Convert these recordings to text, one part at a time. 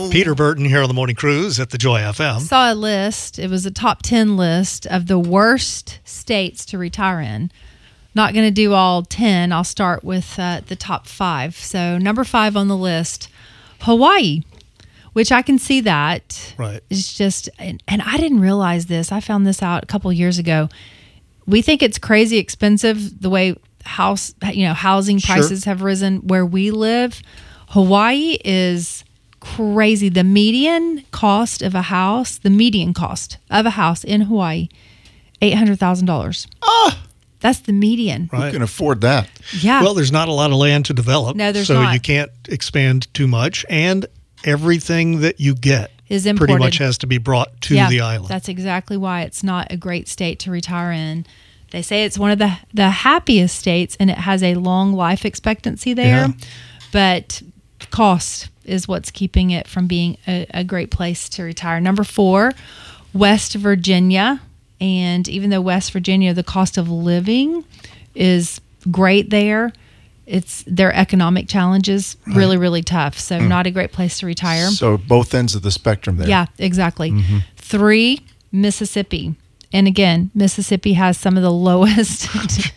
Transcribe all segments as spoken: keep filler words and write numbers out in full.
Peter Burton here on the Morning Cruise at the Joy F M. Saw a list. It was a top ten list of the worst states to retire in. Not going to do all ten. I'll start with uh, the top five. So number five on the list, Hawaii, which I can see that. Right. It's just, and, and I didn't realize this. I found this out a couple of years ago. We think it's crazy expensive the way house, you know, housing prices Sure. have risen where we live. Hawaii is crazy. The median cost of a house, the median cost of a house in Hawaii, eight hundred thousand dollars. Ah! That's the median. Right. Who can afford that? Yeah. Well, there's not a lot of land to develop. No, there's so not. you can't expand too much. And everything that you get Is imported. pretty much has to be brought to yeah, the island. That's exactly why it's not a great state to retire in. They say it's one of the, the happiest states, and it has a long life expectancy there. Yeah. But cost is what's keeping it from being a, a great place to retire. Number four, West Virginia. And even though West Virginia, the cost of living is great there, it's their economic challenges really, really tough. So Mm. not a great place to retire. So both ends of the spectrum there. Yeah, exactly. Mm-hmm. Three, Mississippi. And again, Mississippi has some of the lowest.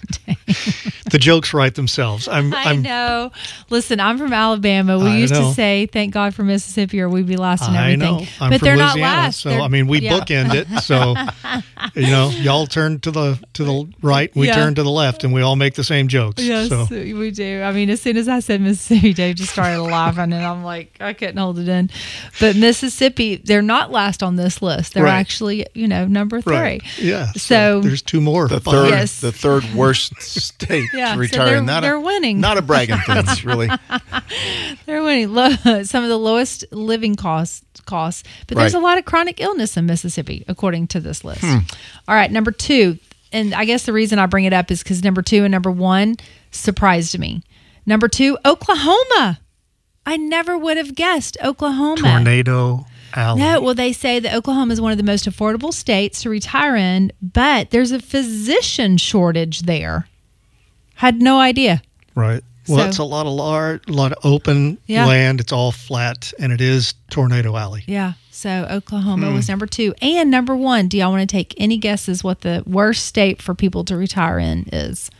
The jokes write themselves. I'm, I I'm, know. Listen, I'm from Alabama. We I used know. to say, thank God for Mississippi or we'd be last in I everything. know. I'm but from they're Louisiana, not last. so They're- I mean, we yeah. bookend it. So you know, y'all turn to the to the right, we Yeah. turn to the left, and we all make the same jokes. Yes, So we do. I mean, as soon as I said Mississippi, Dave just started laughing, and I'm like, I couldn't hold it in. But Mississippi, they're not last on this list. They're Right. actually, you know, number three. right, yeah. So- there's two more. The behind. third, Yes. the third worst state Yeah, to so retire. they're- not they're a, winning. Not a bragging thing. It's really They're winning. Lo- some of the lowest living costs. Costs, but there's Right. a lot of chronic illness in Mississippi, according to this list. All right, number two, and I guess the reason I bring it up is because number two and number one surprised me. Number two, Oklahoma. I never would have guessed Oklahoma. Tornado Alley. No, well, they say that Oklahoma is one of the most affordable states to retire in, but there's a physician shortage there. Had no idea. Right. Well, So- it's a lot of large, a lot of open Yeah. land. It's all flat, and it is Tornado Alley. Yeah. So Oklahoma Hmm. was number two. And number one, do y'all want to take any guesses what the worst state for people to retire in is?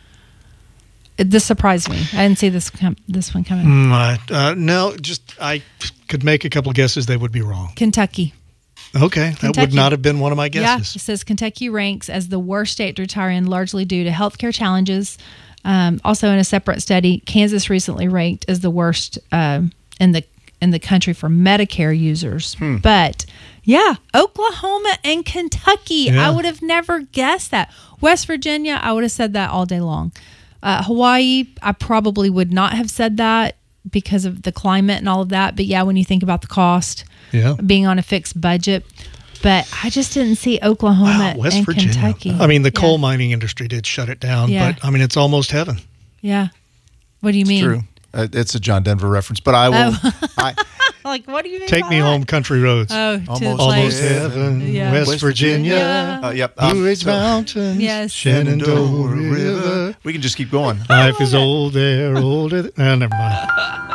It- This surprised me. I didn't see this com- this one coming. Mm, I- uh, no, just I could make a couple of guesses. They would be wrong. Kentucky. Okay, that would Kentucky. not have been one of my Yeah. guesses. It says Kentucky ranks as the worst state to retire in, largely due to healthcare challenges. Um, also, in a separate study, Kansas recently ranked as the worst um, in the in the country for Medicare users. Hmm. But yeah, Oklahoma and Kentucky, Yeah. I would have never guessed that. West Virginia, I would have said that all day long. Uh, Hawaii, I probably would not have said that because of the climate and all of that. But yeah, when you think about the cost, Yeah. being on a fixed budget. But I just didn't see Oklahoma Wow, West and Virginia. Kentucky. I mean, the Yeah. coal mining industry did shut it down, Yeah. but I mean, it's almost heaven. Yeah. What do you mean? true. Uh, it's a John Denver reference, but I will. Oh. I, Like, what do you mean? Take by me that? home, country roads. Oh, to Almost the Almost place. heaven, Yeah. West, West Virginia, Virginia. uh, yep. Blue um, Ridge so- Mountains, Yes. Shenandoah River. We can just keep going. Life is old there, older. Th- uh, never mind.